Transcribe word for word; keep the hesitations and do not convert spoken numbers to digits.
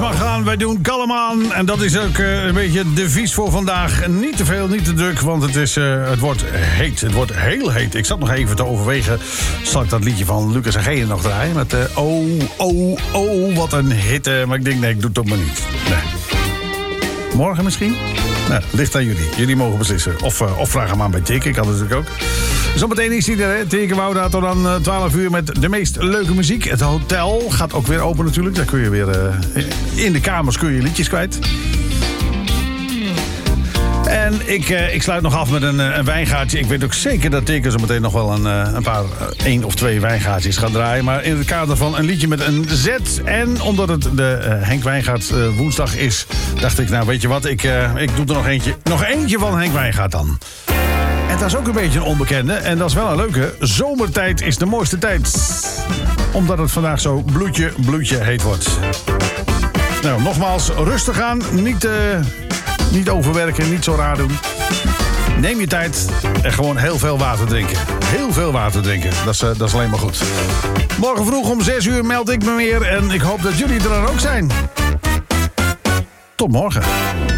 mag gaan. Wij doen kalm aan. En dat is ook uh, een beetje de devies voor vandaag. Niet te veel, niet te druk, want het, is, uh, het wordt heet. Het wordt heel heet. Ik zat nog even te overwegen. Zal ik dat liedje van Lucas en G nog draaien? Met uh, oh, oh, oh, wat een hitte. Maar ik denk, nee, ik doe het toch maar niet. Nee. Morgen misschien? Nou, ligt aan jullie. Jullie mogen beslissen. Of, uh, of vraag hem aan bij Teke. Kan natuurlijk ook. Zometeen is hij er, hè. Teke Wouda tot dan uh, twaalf uur met de meest leuke muziek. Het hotel gaat ook weer open natuurlijk. Daar kun je weer... Uh, in de kamers kun je liedjes kwijt. En ik, uh, ik sluit nog af met een, uh, een wijngaatje. Ik weet ook zeker dat Teke zo meteen nog wel een, uh, een paar, uh, één of twee wijngaatjes gaat draaien. Maar in het kader van een liedje met een Z. En omdat het de uh, Henk Wijngaard uh, woensdag is, dacht ik, nou weet je wat, ik, uh, ik doe er nog eentje. Nog eentje van Henk Wijngaard dan. En dat is ook een beetje een onbekende. En dat is wel een leuke. Zomertijd is de mooiste tijd. Omdat het vandaag zo bloedje, bloedje heet wordt. Nou, nogmaals, rustig aan. Niet... Uh, Niet overwerken, niet zo raar doen. Neem je tijd en gewoon heel veel water drinken. Heel veel water drinken, dat is, uh, dat is alleen maar goed. Morgen vroeg om zes uur meld ik me weer en ik hoop dat jullie er dan ook zijn. Tot morgen.